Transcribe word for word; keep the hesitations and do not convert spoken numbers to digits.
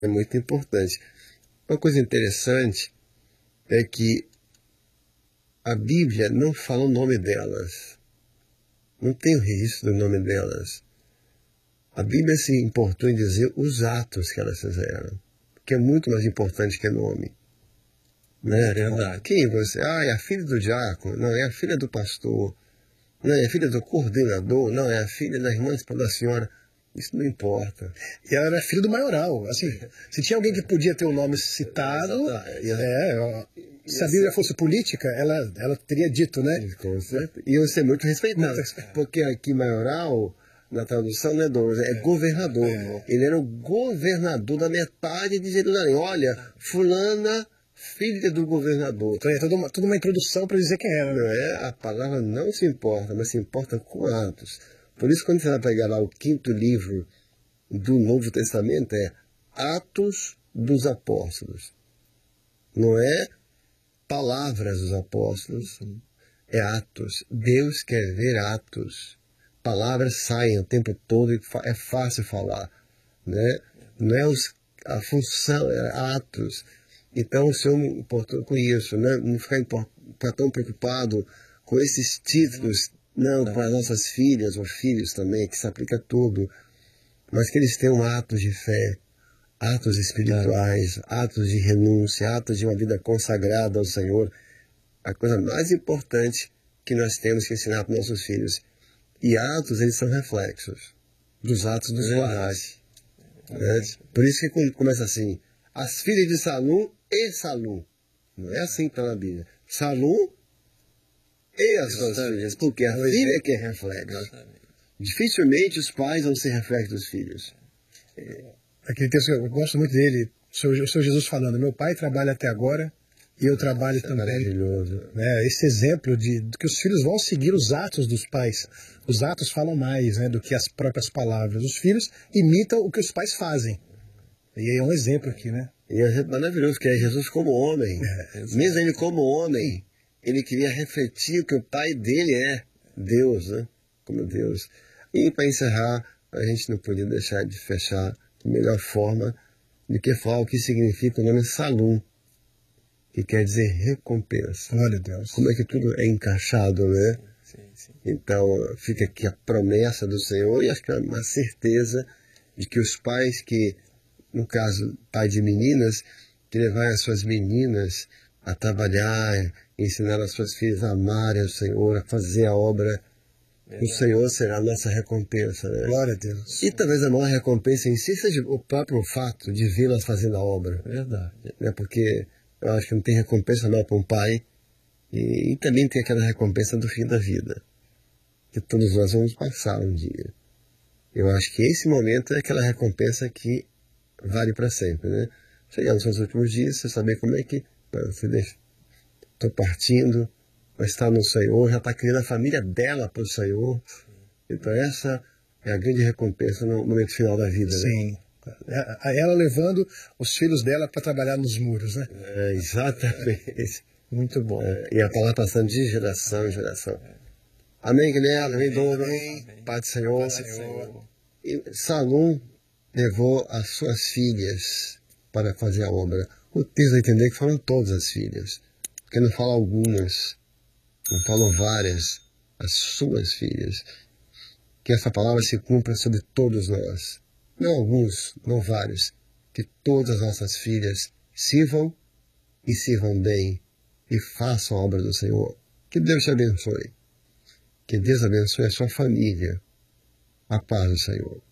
É muito importante. Uma coisa interessante é que a Bíblia não fala o nome delas. Não tem o registro do nome delas. A Bíblia se importou em dizer os atos que elas fizeram, que é muito mais importante que nome. Né? É verdade. Quem você? Ah, é a filha do diácono. Não, é a filha do pastor. Não, é a filha do coordenador. Não, é a filha da irmã da senhora. Isso não importa. E ela era filha do maioral. Assim, se tinha alguém que podia ter o nome citado, é, ó, se a Bíblia fosse política, ela, ela teria dito, né? Com certeza. E eu ser muito respeitado. Porque aqui maioral, na tradução, não é dono, é governador. É. Ele era o governador da metade de Jerusalém. Olha, fulana, filha do governador. Então é toda uma, toda uma introdução para dizer quem era. Não é? A palavra não se importa, mas se importa com atos. Por isso, quando você vai pegar lá o quinto livro do Novo Testamento, é Atos dos Apóstolos. Não é palavras dos apóstolos, é atos. Deus quer ver atos. Palavras saem o tempo todo e é fácil falar. Né? Não é os, a função, é atos. Então o Senhor me importou com isso. Né? Não ficar tão preocupado com esses títulos. Não, para as nossas filhas ou filhos também, que se aplica a tudo, mas que eles tenham atos de fé, atos espirituais, atos de renúncia, atos de uma vida consagrada ao Senhor. A coisa mais importante que nós temos que ensinar para nossos filhos. E atos, eles são reflexos dos atos dos pais. Né? Por isso que começa assim, as filhas de Salum e Salum. Não é assim que está na Bíblia. Salum e as suas filhas, porque a filha é que é reflexo. Exatamente. Dificilmente os pais vão ser reflexos dos filhos. Aquele texto, eu gosto muito dele, o Senhor, o Senhor Jesus falando, meu pai trabalha até agora e eu trabalho Isso também. É maravilhoso. Né? Esse exemplo de, de que os filhos vão seguir os atos dos pais. Os atos falam mais, né, do que as próprias palavras. Os filhos imitam o que os pais fazem. E é um exemplo aqui, né? E é maravilhoso, que é Jesus como homem. É, mesmo ele como homem, ele queria refletir o que o pai dele é, Deus, né? Como Deus. E para encerrar, a gente não podia deixar de fechar de melhor forma do que falar o que significa o nome Salum, que quer dizer recompensa. Glória a Deus. Como é que tudo é encaixado, né? Sim, sim. Então, fica aqui a promessa do Senhor e acho que é uma certeza de que os pais que, no caso, pai de meninas, que levar as suas meninas a trabalhar, ensinar as suas filhas a amarem o Senhor, a fazer a obra. O Senhor será a nossa recompensa. Né? Glória a Deus. E talvez a maior recompensa em si seja o próprio fato de vê-las fazendo a obra. Verdade. Né? Porque eu acho que não tem recompensa maior para um pai. E, e também tem aquela recompensa do fim da vida, que todos nós vamos passar um dia. Eu acho que esse momento é aquela recompensa que vale para sempre. Né? Chegar nos seus últimos dias, você saber como é que você deixa. Estou partindo, mas está no Senhor, já está criando a família dela para o Senhor. Então essa é a grande recompensa no momento final da vida. Sim. Né? Ela levando os filhos dela para trabalhar nos muros, né? É, exatamente. Muito bom. É, e a palavra passando de geração em geração. Amém, Guilherme? Amém, Dona? Pai do Senhor. Pai do Senhor. E Salum levou as suas filhas para fazer a obra. O texto vai entender que foram todas as filhas. Porque não fala algumas. Não falam várias, as suas filhas. Que essa palavra se cumpra sobre todos nós. Não alguns, não vários. Que todas as nossas filhas sirvam e sirvam bem e façam a obra do Senhor. Que Deus te abençoe. Que Deus abençoe a sua família. A paz do Senhor.